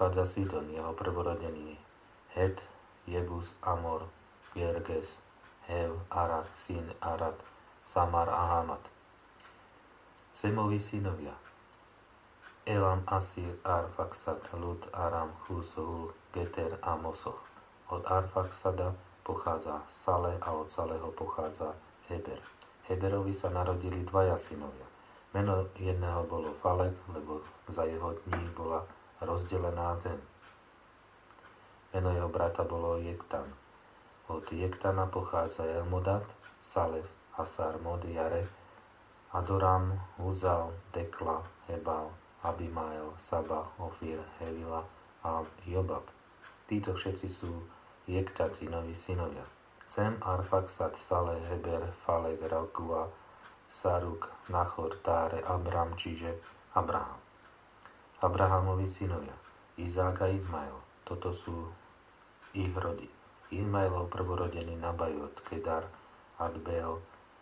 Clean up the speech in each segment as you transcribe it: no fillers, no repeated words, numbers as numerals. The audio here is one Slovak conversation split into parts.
pochádza Sidon, jeho prvorodený, Het, Jebus, Amor, Gerges, Hev, Arad, syn Arad, Samar a Hamat. Semovi synovia: Elam, Asir, Arfaksad, Lud, Aram, Chus, Hul, Geter a Mosoch. Od Arfaksada pochádza Sale a od Saleho pochádza Heber. Heberovi sa narodili dvaja synovia. Meno jedného bolo Falek, lebo za jeho dní bola rozdelená zem. Meno jeho brata bolo Jektan. Od Jektana pochádza Elmodat, Salef, Asar, Mod, Jare, Adoram, Uzal, Dekla, Hebal, Abimael, Saba, Ofir, Hevila a Jobab. Títo všetci sú Jektanovi synovia. Sem, Arfaksad, Saleh, Heber, Falek, Ragua, Saruk, Nachor, Táre, Abram, čiže Abraham. Abrahamovi synovia: Izák a Izmael. Toto sú ich rody. Izmaelov prvorodený Nabajot, Kedar, Adbeel,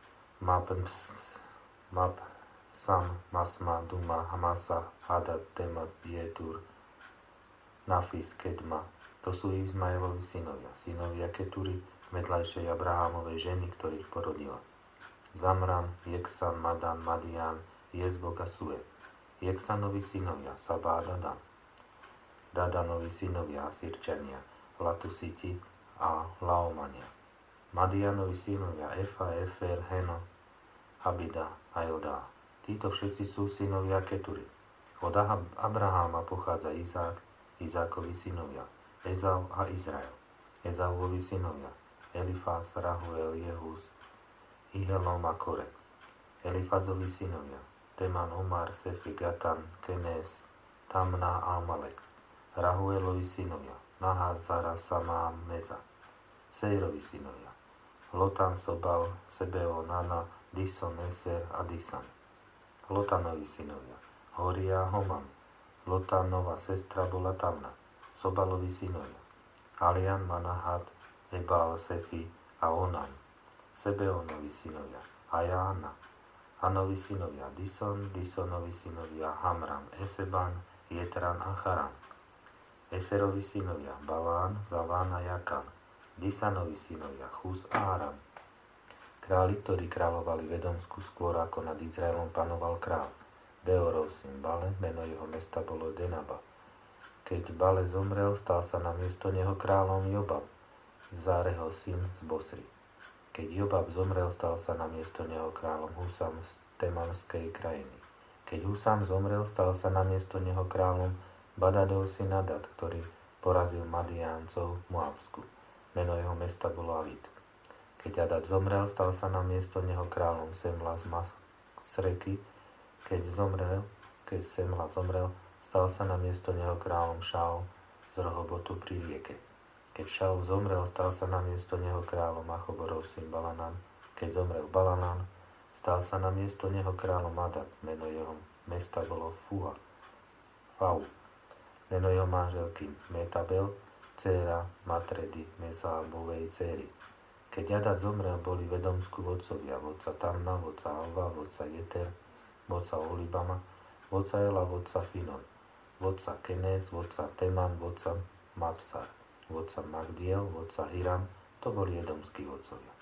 Sam, Masma, Duma, Hamasa, Hadad, Temat, Jetur, Nafis, Kedma. To sú Izmaelovi synovia. Synovia Keturi, vedľajšej Abrahamovej ženy, ktorých porodila: Zamram, Jeksan, Madan, Madian, Jezbok a Sue. Jeksanovi synovia: Saba a Dadan. Dadanovi synovia: Asirčania, Latusiti a Laomania. Madianovi synovia: Efa, Efer, Heno, Abida a Eldá. Títo všetci sú synovia Keturi. Od Abraháma pochádza Izák, Izákovi synovia: Ezau a Izrael. Ezauvovi synovia: Elifás, Rahuel, Jehús, Ihelom a Kore. Elifazovi synovia: Teman, Omar, Sefi, Gatan, Kenés, Tamna a Amalek. Rahuelovi synovia: Nahaz, Zara, Sama a Meza. Sejrovi synovia: Lotan, Sobal, Sebeo, Nana, Dison, Eser a Disan. Lotanovi synovia: Horia a Homam. Lotanova sestra bola Tamna. Sobalovi synovia: Alian, Manahat, Ebal, Sefi a Onan. Sebeonovi synovia: Aja, Anna. Anovi synovia: Dison, Disonovi synovia: Hamram, Eseban, Jetran a Charan. Eserovi synovia: Balán, Zaván a Jakan. Disanovi synovia: Chus a Aram. Králi, ktorí kráľovali v Edomsku skôr ako nad Izraelom panoval král. Beorov syn Bale, meno jeho mesta bolo Denaba. Keď Bale zomrel, stal sa na miesto neho kráľom Jobab, Záreho syn z Bosry. Keď Jobab zomrel, stal sa na miesto neho kráľom Husam z Temanskej krajiny. Keď Husam zomrel, stal sa na miesto neho kráľom Badadov syn Adad, ktorý porazil Madiáncov v Moabsku. Meno jeho mesta bolo Avid. Keď Adad zomrel, stal sa na miesto neho kráľom Semla z Masreky. Keď Semla zomrel, stal sa na miesto neho kráľom Šaul z Rohobotu pri rieke. Keď Šaul zomrel, stal sa na miesto neho kráľom Achoborov syn Balanan. Keď zomrel Balanan, stal sa na miesto neho kráľom Adad. Meno jeho mesta bolo Fau. Meno jeho manželky Metabel, dcéra Matredy, Mezábovej dcéry. Keď Adad zomrel, boli v Edomsku vodcovia: vodca Tamna, vodca Alva, vodca Jeter, vodca Olibama, vodca Ela, vodca Finon, vodca Kenés, vodca Teman, vodca Mapsar, vodca Magdiel, vodca Hiram. To boli edomskí vodcovia.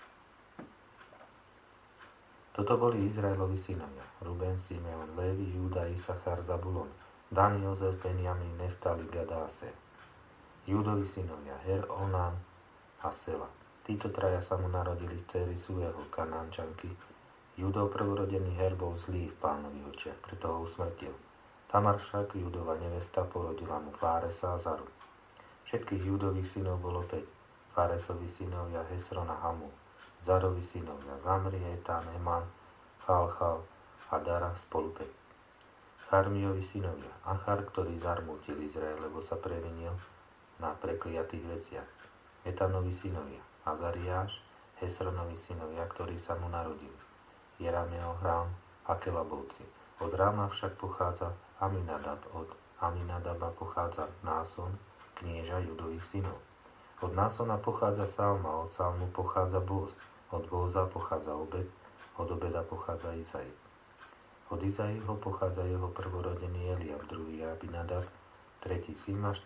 Toto boli Izraelovi synovia: Ruben, Simeon, Lévi, Júda, Isachar, Zabulon, Dan, Jozef, Benjamin, Neftali, Gad a Aser. Júdovi synovia: Her, Onan a Sela. Títo traja sa mu narodili z dcery Sueho, Kanánčanky. Júdov prvorodený Her bol zlý v Pánovi očiach, preto ho usmrtil. Tamar však, Júdova nevesta, porodila mu Fáresa a Zaru. Všetkých Júdových synov bolo 5. Fáresovi synovia Hesron a Hamul. Zarovi synovia Zamri, Etán, Eman, Chalchal a Dara spolu 5. Charmiovi synovia Achar, ktorý zarmútil Izrael, lebo sa previnil na prekliatých veciach. Etanovi synovia Azariáš, Hesronovi synovia, ktorí sa mu narodili: Jerameel, Rám a Kelabovci. Od Ráma však pochádza Aminadab, od Aminadaba pochádza Náson, knieža Judových synov. Od Násona pochádza Salma, od Salmu pochádza Bóz, od Bóza pochádza Obed, od Obeda pochádza Izai. Od Izaiho pochádza jeho prvorodený Eliab, druhý Abinadab, tretí Simaš,